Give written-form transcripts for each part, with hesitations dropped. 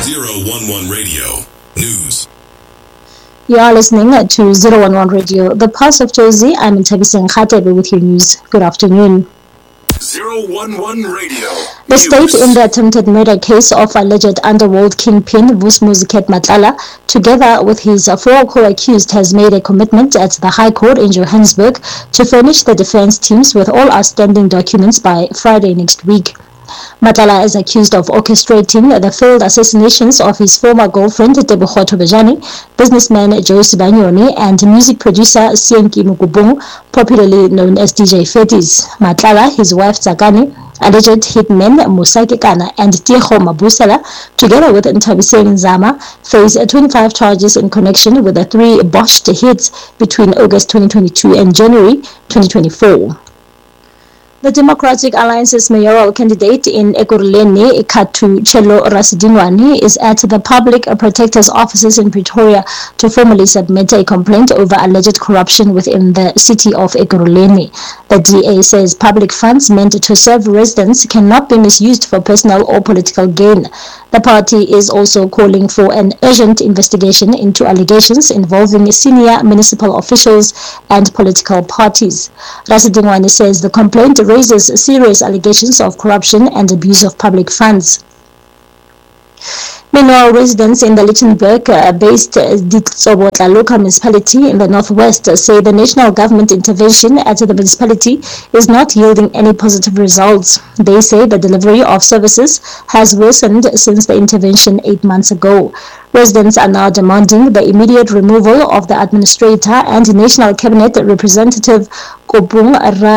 011 Radio News. You are listening to 011 Radio, the Pulse of Jozi. I'm Ntabiseng Khatebe with your news. Good afternoon. 011 Radio. The state in the attempted murder case of alleged underworld kingpin Vusmuziket Matlala, together with his four co-accused, has made a commitment at the High Court in Johannesburg to furnish the defense teams with all outstanding documents by Friday next week. Matlala is accused of orchestrating the failed assassinations of his former girlfriend Tebogo Tobejane, businessman Joyce Banyoni, and music producer Sienki Mugubung, popularly known as DJ Fetis. Matlala, his wife Tsakani, alleged hitmen Musaki Kana and Tieho Mabusela, together with Ntabiseng Zama, face 25 charges in connection with the three botched hits between August 2022 and January 2024. The Democratic Alliance's mayoral candidate in Ekurhuleni, Kathuchelo Rasidingwane, is at the Public Protector's offices in Pretoria to formally submit a complaint over alleged corruption within the city of Ekurhuleni. The DA says public funds meant to serve residents cannot be misused for personal or political gain. The party is also calling for an urgent investigation into allegations involving senior municipal officials and political parties. Rasidingwane says the complaint raises serious allegations of corruption and abuse of public funds. Meanwhile, residents in the Lichtenburg-based Ditsobotla local municipality in the northwest say the national government intervention at the municipality is not yielding any positive results. They say the delivery of services has worsened since the intervention 8 months ago. Residents are now demanding the immediate removal of the administrator and National Cabinet Representative Kobung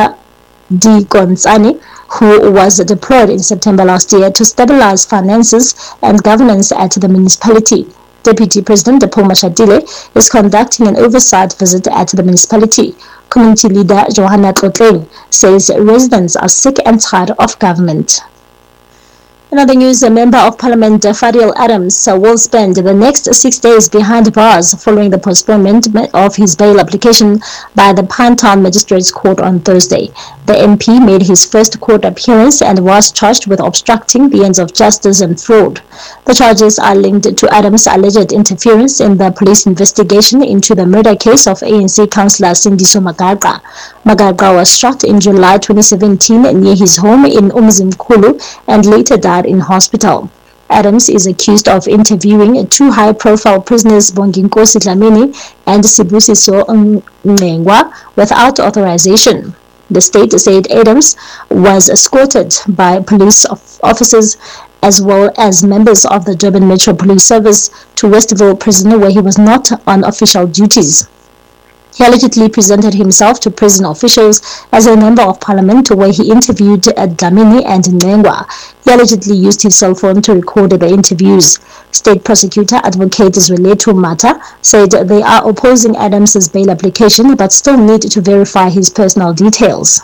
Radikonsani, who was deployed in September last year to stabilize finances and governance at the municipality. Deputy President Paul Mashatile is conducting an oversight visit at the municipality. Community leader Johanna Tlotleng says residents are sick and tired of government. In other news, a member of Parliament, Fadil Adams, will spend the next 6 days behind bars following the postponement of his bail application by the Pinetown Magistrates Court on Thursday. The MP made his first court appearance and was charged with obstructing the ends of justice and fraud. The charges are linked to Adams' alleged interference in the police investigation into the murder case of ANC councillor Sindiso Magaqa. Magaqa was shot in July 2017 near his home in Umzimkhulu and later died in hospital. Adams is accused of interviewing two high-profile prisoners, Bonginkosi Dlamini and Sibusiso Ngengwa, without authorization. The state said Adams was escorted by police officers as well as members of the Durban Metro Police Service to Westville Prison, where he was not on official duties. He allegedly presented himself to prison officials as a member of parliament, where he interviewed Dlamini and Ngengwa. He allegedly used his cell phone to record the interviews. State prosecutor Advocate Zwelethwa Matha said they are opposing Adams' bail application but still need to verify his personal details.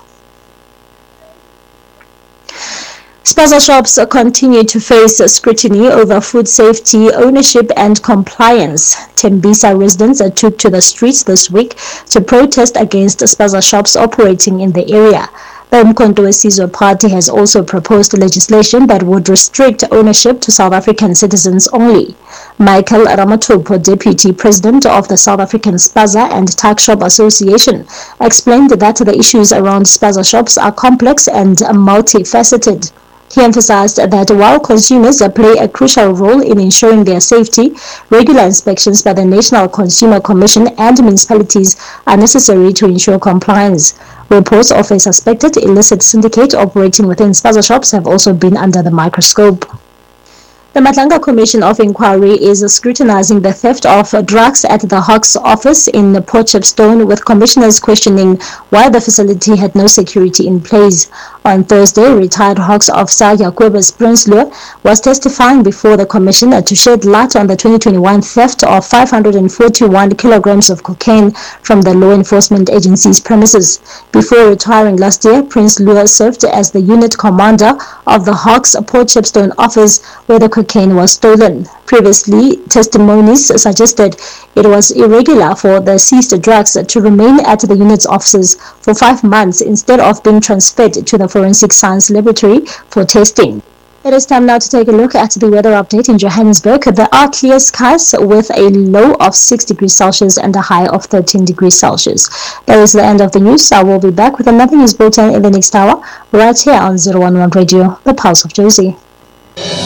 Spaza shops continue to face scrutiny over food safety, ownership and compliance. Tembisa residents took to the streets this week to protest against Spaza shops operating in the area. The Umkhonto weSizwe Party has also proposed legislation that would restrict ownership to South African citizens only. Michael Ramathupo, Deputy President of the South African Spaza and Tuck Shop Association, explained that the issues around Spaza shops are complex and multifaceted. He emphasized that while consumers play a crucial role in ensuring their safety, regular inspections by the National Consumer Commission and municipalities are necessary to ensure compliance. Reports of a suspected illicit syndicate operating within Spaza shops have also been under the microscope. The Matlanga Commission of Inquiry is scrutinizing the theft of drugs at the Hawks office in Port Shepstone, with commissioners questioning why the facility had no security in place. On Thursday, retired Hawks officer Jacobus Prinsloo was testifying before the commission to shed light on the 2021 theft of 541 kilograms of cocaine from the law enforcement agency's premises. Before retiring last year, Prinsloo served as the unit commander of the Hawks Port Shepstone office, where the cocaine was stolen. Previously, testimonies suggested it was irregular for the seized drugs to remain at the unit's offices for 5 months instead of being transferred to the Forensic Science Laboratory for testing. It is time now to take a look at the weather update in Johannesburg. There are clear skies with a low of 6 degrees Celsius and a high of 13 degrees Celsius. That is the end of the news. I will be back with another news bulletin in the next hour right here on 011 Radio, the Pulse of Jozi.